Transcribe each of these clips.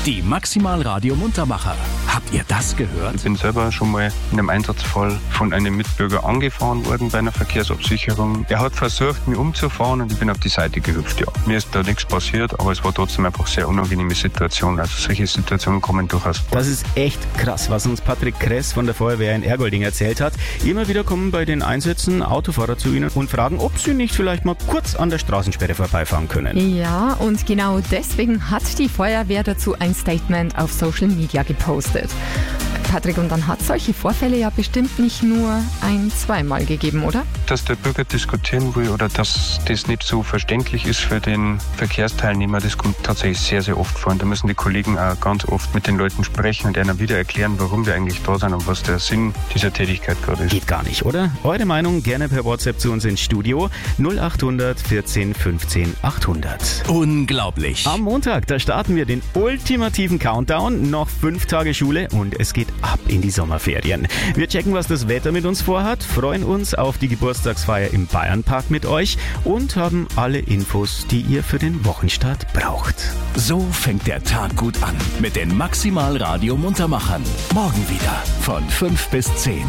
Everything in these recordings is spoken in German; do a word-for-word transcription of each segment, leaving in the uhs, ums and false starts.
Die Maximal Radio Muntermacher. Habt ihr das gehört? Ich bin selber schon mal in einem Einsatzfall von einem Mitbürger angefahren worden bei einer Verkehrsabsicherung. Er hat versucht, mich umzufahren und ich bin auf die Seite gehüpft. Ja. Mir ist da nichts passiert, aber es war trotzdem einfach eine sehr unangenehme Situation. Also solche Situationen kommen durchaus vor. Das ist echt krass, was uns Patrick Kress von der Feuerwehr in Ergolding erzählt hat. Immer wieder kommen bei den Einsätzen Autofahrer zu ihnen und fragen, ob sie nicht vielleicht mal kurz an der Straßensperre vorbeifahren können. Ja, und genau deswegen hat die Feuerwehr dazu ein Statement auf Social Media gepostet. Patrick, und dann hat solche Vorfälle ja bestimmt nicht nur ein-, zweimal gegeben, oder? Dass der Bürger diskutieren will oder dass das nicht so verständlich ist für den Verkehrsteilnehmer, das kommt tatsächlich sehr, sehr oft vor. Und da müssen die Kollegen auch ganz oft mit den Leuten sprechen und ihnen wieder erklären, warum wir eigentlich da sind und was der Sinn dieser Tätigkeit gerade ist. Geht gar nicht, oder? Eure Meinung gerne per WhatsApp zu uns ins Studio null acht hundert vierzehn fünfzehn achthundert. Unglaublich. Am Montag, da starten wir den ultimativen Countdown. Noch fünf Tage Schule und es geht ab in die Sommerferien. Wir checken, was das Wetter mit uns vorhat, freuen uns auf die Geburtstagsfeier im Bayernpark mit euch und haben alle Infos, die ihr für den Wochenstart braucht. So fängt der Tag gut an mit den Maximal Radio Muntermachern. Morgen wieder von fünf bis zehn.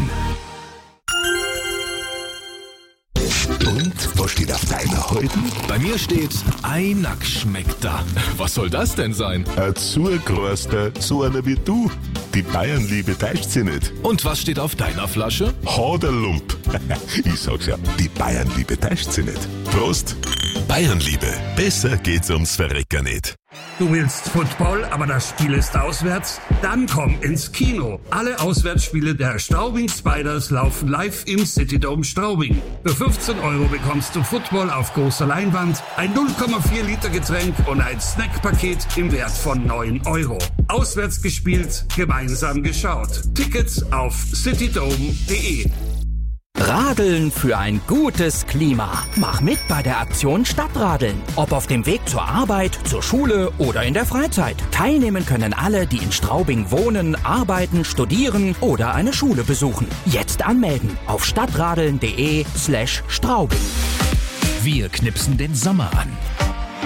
Und, was steht auf deiner Halten? Bei mir steht, Einak schmeckt da. Was soll das denn sein? Ein Zugroster, so einer wie du. Die Bayernliebe täuscht sie nicht. Und was steht auf deiner Flasche? Haderlump. Ich sag's ja, die Bayernliebe täuscht sie nicht. Prost! Bayernliebe, besser geht's ums Verrecken nicht. Du willst Football, aber das Spiel ist auswärts? Dann komm ins Kino. Alle Auswärtsspiele der Straubing Spiders laufen live im Citydome Straubing. Für fünfzehn Euro bekommst du Football auf großer Leinwand, ein null Komma vier Liter Getränk und ein Snackpaket im Wert von neun Euro. Auswärts gespielt, gemeinsam geschaut. Tickets auf citydome punkt de. Radeln für ein gutes Klima. Mach mit bei der Aktion Stadtradeln. Ob auf dem Weg zur Arbeit, zur Schule oder in der Freizeit. Teilnehmen können alle, die in Straubing wohnen, arbeiten, studieren oder eine Schule besuchen. Jetzt anmelden auf stadtradeln punkt de slash Straubing. Wir knipsen den Sommer an.